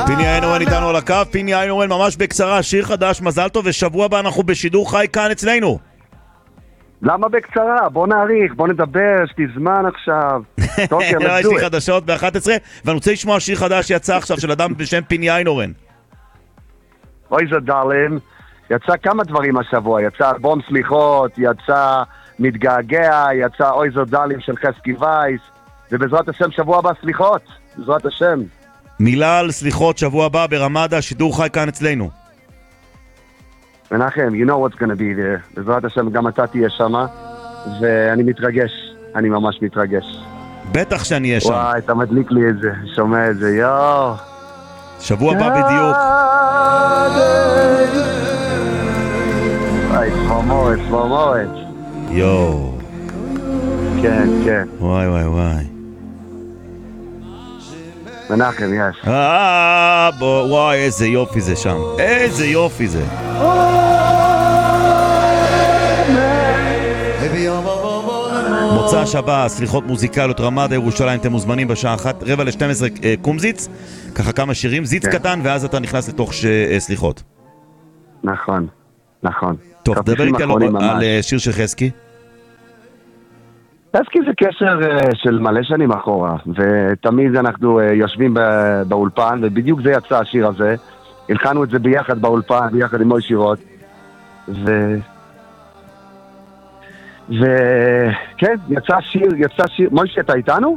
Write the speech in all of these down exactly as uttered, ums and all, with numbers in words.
פיני איינורן איתנו על הקו. פיני איינורן, ממש בקצרה, שיר חדש, מזל טוב, ושבוע הבא אנחנו בשידור חי כאן אצלנו. למה בקצרה? בוא נעריך, בוא נדבר, יש לי זמן עכשיו. יש לי חדשות ב-אחת עשרה, ואני רוצה לשמוע שיר חדש שיצא עכשיו של אדם בשם פיני איינורן. אוי זה דרלין, יצא כמה דברים השבוע, יצא אלבום סליחות, יצא מתגעגע, יצא אוי זה דרלין של חסקי וייס, ובעזרת השם שבוע הבא סליחות, בעזרת השם. מילה על סליחות שבוע הבא ברמדה, שידור חי כאן אצלנו. מנחם, you know what's gonna be there. בעזרת השם גם אתה תהיה שמה, ואני מתרגש, אני ממש מתרגש. בטח שאני אהיה שם. וואי, אתה מדליק לי את זה, שומע את זה, יואו. שבוע הבא בדיוק. וואי, צמרמורת, צמרמורת. יואו. כן, כן. וואי וואי וואי. מנחם, יש. אה, וואי, איזה יופי זה שם. איזה יופי זה. מוצא שבה, סליחות מוזיקליות, רמדה ירושלים, אתם מוזמנים בשעה אחת, רבע לשתים עשרה קומזיץ, ככה כמה שירים, זיץ קטן, ואז אתה נכנס לתוך סליחות. נכון, נכון. טוב, דבר איתי על שיר של חסקי. חסקי זה קשר של מלא שנים אחורה, ותמיד אנחנו יושבים באולפן, ובדיוק זה יצא השיר הזה, הלחנו את זה ביחד באולפן, ביחד עם מוי שירות, ו... וכן, יצא שיר, יצא שיר, מוישי, אתה איתנו?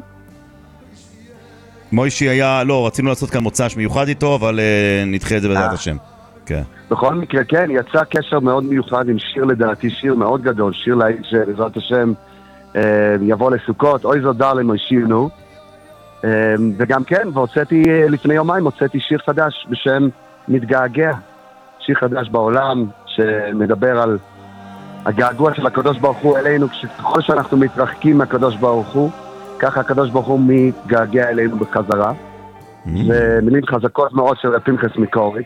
מוישי היה, לא, רצינו לעשות כאן מוצ"ש מיוחד איתו, אבל uh, נדחה את זה בעזרת השם. כן. בכל מקרה, כן, יצא קשר מאוד מיוחד עם שיר לדעתי, שיר מאוד גדול, שיר להיט שבעזרת השם uh, יבוא לסוכות, אוי זו דרלין מוישינו, uh, וגם כן, והוצאתי uh, לפני יומיים, הוצאתי שיר חדש בשם מתגעגע, שיר חדש בעולם שמדבר על הגעגוע של הקדוש ברוך הוא אלינו, ככל שאנחנו מתרחקים מהקדוש ברוך הוא, ככה הקדוש ברוך הוא מתגעגע אלינו בחזרה. זה מילים חזקות מאוד של פנחס מקוריץ.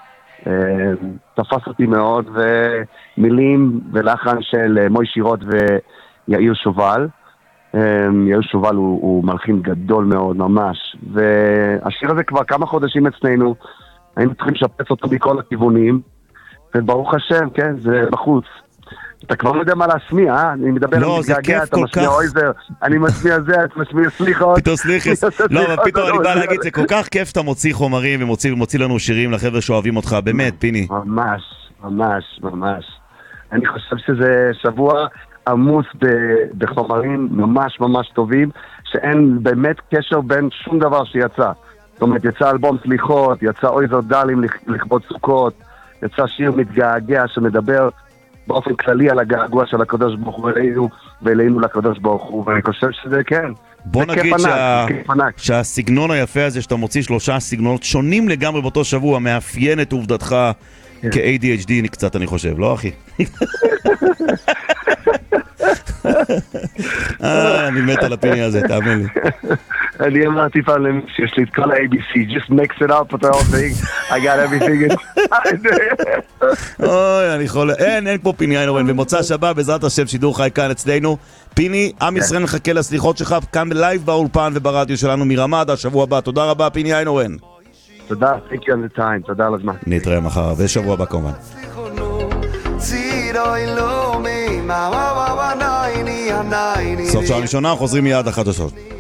תפס אותי מאוד, ומילים ולחן של מוי שירות ויאיר שובל. יאיר שובל הוא, הוא מלחין גדול מאוד ממש, והשיר הזה כבר כמה חודשים אצלנו, היינו צריכים לשפץ אותו מכל הכיוונים, וברוך השם, כן, זה בחוץ. אתה כבר לא יודע מה להסמיע, אה? אני מדבר על מתגעגע, אתה משמיע אויזר, אני משמיע זה, אתה משמיע סליחות. פתאום סליחיס. לא, אבל פתאום אני בא להגיד, זה כל כך כיף שאתה מוציא חומרים ומוציא לנו שירים לחבר'ה שאוהבים אותך, באמת, פיני. ממש, ממש, ממש. אני חושב שזה שבוע עמוס בחומרים ממש ממש טובים, שאין באמת קשר בין שום דבר שיצא. זאת אומרת, יצא אלבום סליחות, יצא אויזר דלים לכבוד סוכות, יצא שיר מתגעגע שמדבר באופן כללי על הגעגוע של הקדוש ברוך הוא אלינו ואלינו לקדוש ברוך הוא, ואני חושב שזה כן. בוא נגיד שהסגנון היפה הזה שאתה מוציא שלושה סגנונות שונים לגמרי באותו שבוע, מאפיין את עובדתך כ-איי די אייץ' די קצת, אני חושב, לא אחי? אני מת על הפיני הזה, תאמין לי. אני אמרתי פעם למישהו שיש לי את כל ה-איי בי סי, just mix it up with the whole thing, I got everything in. אוי, אני יכול... אין, אין פה פיני איינורן, במוצא שבת, בעזרת השם, שידור חי כאן אצלנו. פיני, עם ישראל מחכה לסליחות שלך, כאן בלייב באולפן וברדיו שלנו מרמדה, שבוע הבא. תודה רבה, פיני איינורן. תודה, thank you on the time, תודה על הזמן. נתראה מחר, ושבוע הבא כמובן. סוף שעה ראשונה, חוזרים מיד החדשות.